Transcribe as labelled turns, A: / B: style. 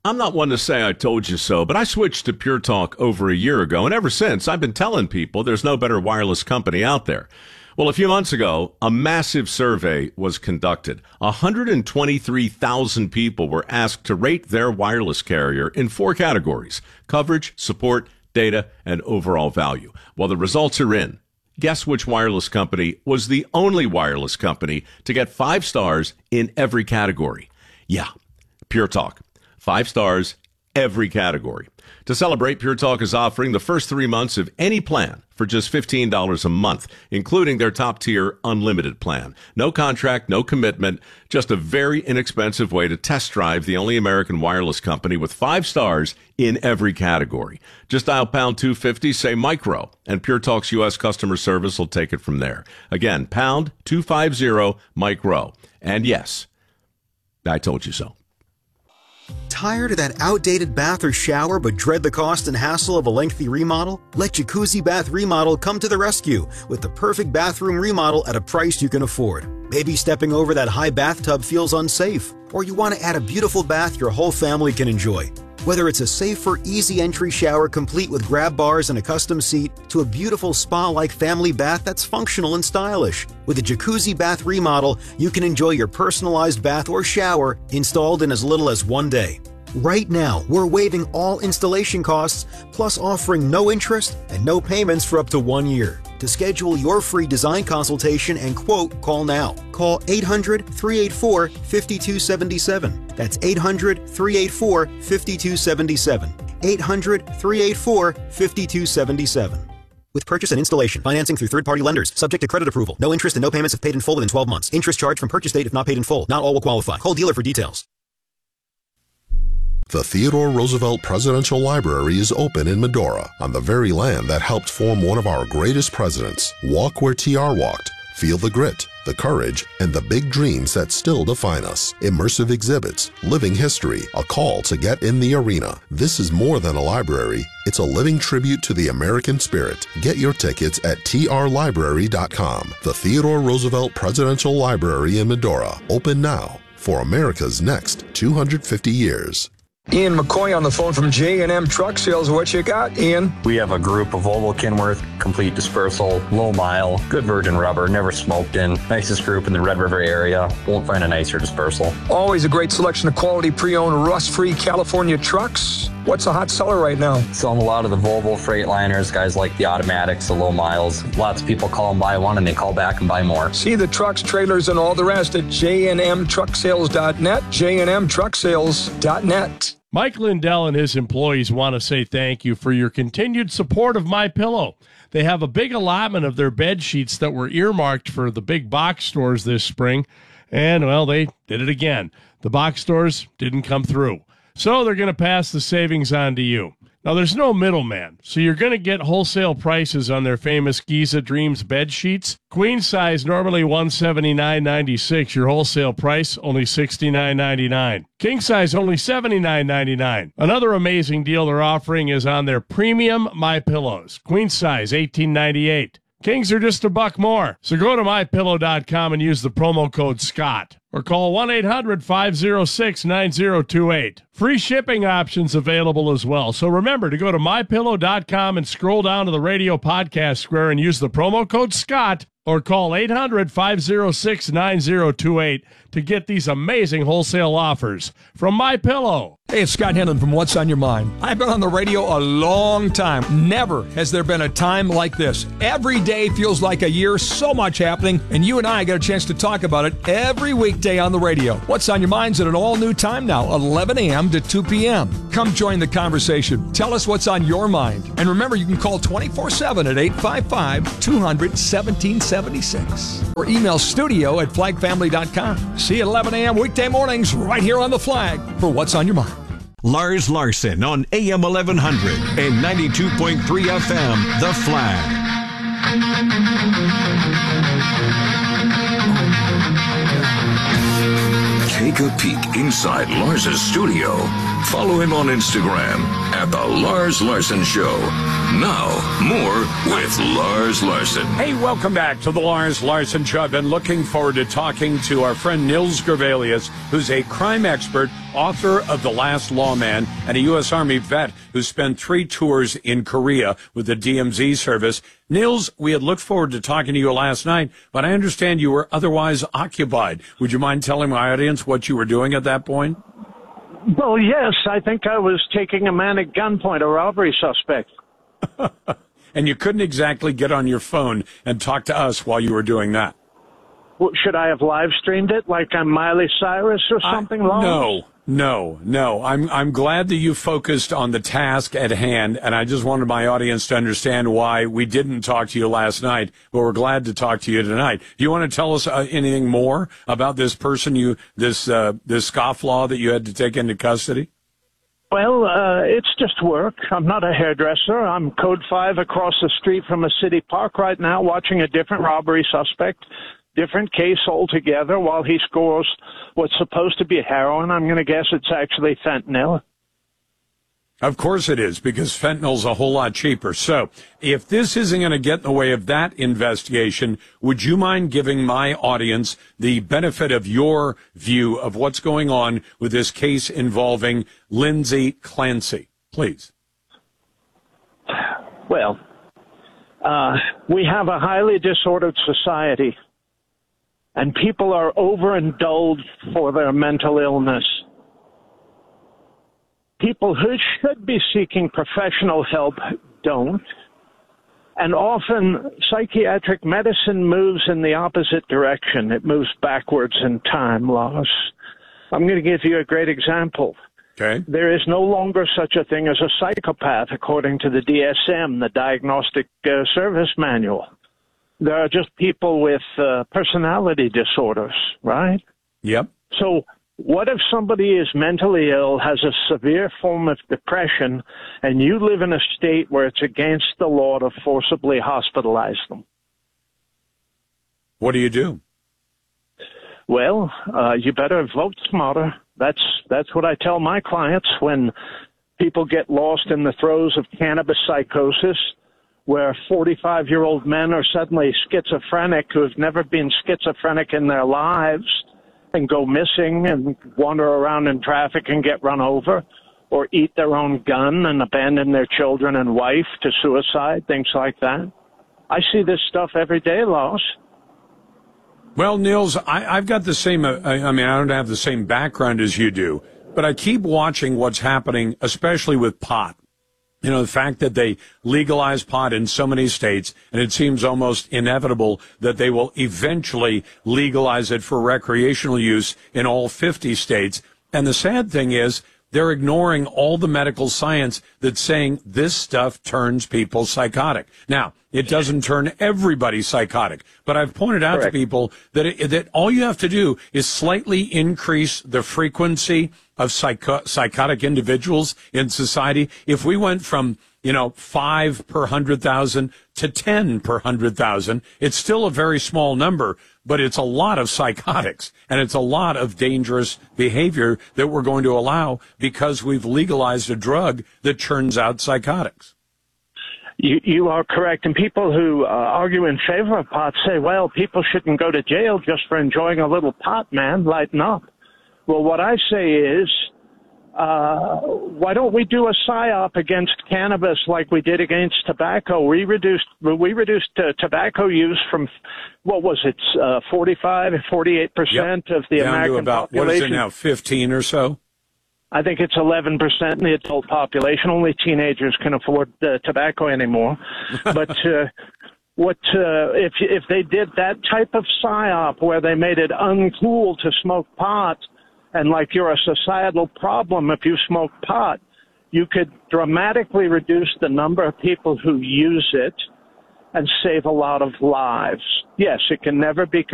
A: I'm not one to say I told you so, but I switched to Pure Talk over a year ago, and ever since, I've been telling people there's no better wireless company out there. Well, a few months ago, a massive survey was conducted. 123,000 people were asked to rate their wireless carrier in 4 categories: coverage, support, data, and overall value. Well, the results are in. Guess which wireless company was the only wireless company to get 5 stars in every category? Yeah, Pure Talk. 5 stars, every category. To celebrate, Pure Talk is offering the first 3 months of any plan for just $15 a month, including their top-tier unlimited plan. No contract, no commitment, just a very inexpensive way to test drive the only American wireless company with 5 stars in every category. Just dial pound 250, say micro, and Pure Talk's U.S. customer service will take it from there. Again, pound 250 micro. And yes, I told you so.
B: Tired of that outdated bath or shower but dread the cost and hassle of a lengthy remodel? Let Jacuzzi Bath Remodel come to the rescue with the perfect bathroom remodel at a price you can afford. Maybe stepping over that high bathtub feels unsafe, or you want to add a beautiful bath your whole family can enjoy. Whether it's a safer, easy entry shower complete with grab bars and a custom seat, to a beautiful spa-like family bath that's functional and stylish. With a Jacuzzi Bath Remodel, you can enjoy your personalized bath or shower installed in as little as 1 day. Right now, we're waiving all installation costs, plus offering no interest and no payments for up to 1 year. To schedule your free design consultation and quote, call now. Call 800-384-5277. That's 800-384-5277. 800-384-5277. With purchase and installation, financing through third-party lenders, subject to credit approval. No interest and no payments if paid in full within 12 months. Interest charged from purchase date if not paid in full. Not all will qualify. Call dealer for details.
C: The Theodore Roosevelt Presidential Library is open in Medora, on the very land that helped form one of our greatest presidents. Walk where TR walked. Feel the grit, the courage, and the big dreams that still define us. Immersive exhibits, living history, a call to get in the arena. This is more than a library. It's a living tribute to the American spirit. Get your tickets at trlibrary.com. The Theodore Roosevelt Presidential Library in Medora. Open now for America's next 250 years.
D: Ian McCoy on the phone from J&M Truck Sales. What you got, Ian?
E: We have a group of Volvo Kenworth, complete dispersal, low mile, good virgin rubber, never smoked in. Nicest group in the Red River area. Won't find a nicer dispersal.
D: Always a great selection of quality pre-owned rust-free California trucks. What's a hot seller right now?
E: Selling a lot of the Volvo Freightliners, guys like the automatics, the low miles. Lots of people call and buy one and they call back and buy more.
D: See the trucks, trailers, and all the rest at jnmtrucksales.net, jnmtrucksales.net.
F: Mike Lindell and his employees want to say thank you for your continued support of MyPillow. They have a big allotment of their bed sheets that were earmarked for the big box stores this spring, and, well, they did it again. The box stores didn't come through, so they're going to pass the savings on to you. Now, there's no middleman, so you're going to get wholesale prices on their famous Giza Dreams bed sheets. Queen size, normally $179.96. Your wholesale price, only $69.99. King size, only $79.99. Another amazing deal they're offering is on their premium MyPillows. Queen size, $18.98. Kings are just $1 more. So go to MyPillow.com and use the promo code SCOTT. Or call 1-800-506-9028. Free shipping options available as well. So remember to go to MyPillow.com and scroll down to the radio podcast square and use the promo code SCOTT. Or call 800-506-9028 to get these amazing wholesale offers from MyPillow.
G: Hey, it's Scott Henlon from What's on Your Mind. I've been on the radio a long time. Never has there been a time like this. Every day feels like a year, so much happening, and you and I get a chance to talk about it every weekday on the radio. What's on Your Mind's at an all-new time now, 11 a.m. to 2 p.m. Come join the conversation. Tell us what's on your mind. And remember, you can call 24/7 at 855-200-1776 or email studio@flagfamily.com. See you at 11 a.m. weekday mornings right here on The Flag for What's on Your Mind.
H: Lars Larson on AM 1100 and 92.3 FM, The Flag.
I: Take a peek inside Lars's studio. Follow him on Instagram at The Lars Larson Show. Now, more with Lars Larson.
J: Hey, welcome back to the Lars Larson Show. I've been looking forward to talking to our friend Nils Gervelius, who's a crime expert, author of The Last Lawman, and a U.S. Army vet who spent 3 tours in Korea with the DMZ service. Nils, we had looked forward to talking to you last night, but I understand you were otherwise occupied. Would you mind telling my audience what you were doing at that point?
K: Well, yes, I think I was taking a man at gunpoint, a robbery suspect.
J: And you couldn't exactly get on your phone and talk to us while you were doing that.
K: Well, should I have live streamed it like I'm Miley Cyrus or something?
J: No. I'm glad that you focused on the task at hand, and I just wanted my audience to understand why we didn't talk to you last night, but we're glad to talk to you tonight. Do you want to tell us anything more about this person, this scofflaw that you had to take into custody?
K: Well, it's just work. I'm not a hairdresser. I'm Code 5 across the street from a city park right now watching a different robbery suspect, different case altogether, while he scores what's supposed to be heroin. I'm going to guess it's actually fentanyl.
J: Of course it is, because fentanyl's a whole lot cheaper. So if this isn't going to get in the way of that investigation, would you mind giving my audience the benefit of your view of what's going on with this case involving Lindsay Clancy, please?
K: Well, we have a highly disordered society, and people are overindulged for their mental illness. People who should be seeking professional help don't. And often psychiatric medicine moves in the opposite direction. It moves backwards in time, Lars. I'm going to give you a great example.
J: Okay.
K: There is no longer such a thing as a psychopath, according to the DSM, the Diagnostic Service Manual. There are just people with personality disorders, right?
J: Yep.
K: So what if somebody is mentally ill, has a severe form of depression, and you live in a state where it's against the law to forcibly hospitalize them?
J: What do you do?
K: Well, you better vote smarter. That's what I tell my clients when people get lost in the throes of cannabis psychosis, where 45-year-old men are suddenly schizophrenic who have never been schizophrenic in their lives, and go missing and wander around in traffic and get run over, or eat their own gun and abandon their children and wife to suicide, things like that. I see this stuff every day, Lars.
J: Well, Nils, I've got the same, I don't have the same background as you do, but I keep watching what's happening, especially with pot. You know, the fact that they legalize pot in so many states, and it seems almost inevitable that they will eventually legalize it for recreational use in all 50 states. And the sad thing is, they're ignoring all the medical science that's saying this stuff turns people psychotic. Now, it doesn't turn everybody psychotic, but I've pointed out to people that all you have to do is slightly increase the frequency of psychotic individuals in society. If we went from 5 per 100,000 to 10 per 100,000, it's still a very small number, but it's a lot of psychotics, and it's a lot of dangerous behavior that we're going to allow because we've legalized a drug that churns out psychotics.
K: You are correct. And people who argue in favor of pot say, well, people shouldn't go to jail just for enjoying a little pot, man. Lighten up. Well, what I say is, why don't we do a PSYOP against cannabis like we did against tobacco? We reduced tobacco use from, 45, 48% of the American
J: to about,
K: population.
J: What is it now, 15 or so?
K: I think it's 11% in the adult population. Only teenagers can afford tobacco anymore. But if they did that type of PSYOP where they made it uncool to smoke pot, and like you're a societal problem if you smoke pot, you could dramatically reduce the number of people who use it and save a lot of lives. Yes, it can never be